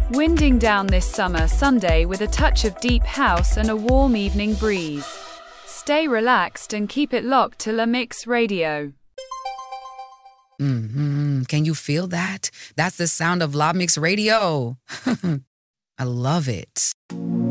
Winding down this summer Sunday with a touch of deep house and a warm evening breeze. Stay relaxed and keep it locked to La Mix Radio. Can you feel that? That's the sound of La Mix Radio. I love it.